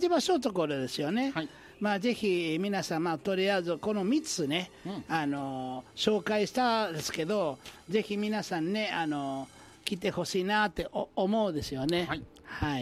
一番ショートコールですよね。 はい。 まあぜひ皆さん、まあとりあえずこの3つね、紹介したんですけど、ぜひ皆さんね、来てほしいなって思うですよね。 はい。 はい。